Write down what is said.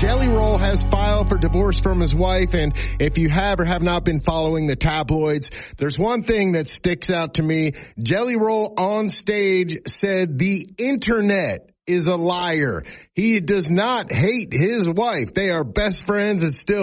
Jelly Roll has filed for divorce from his wife, and if you have or have not been following the tabloids, there's one thing that sticks out to me. Jelly Roll on stage said the internet is a liar. He does not hate his wife. They are best friends and still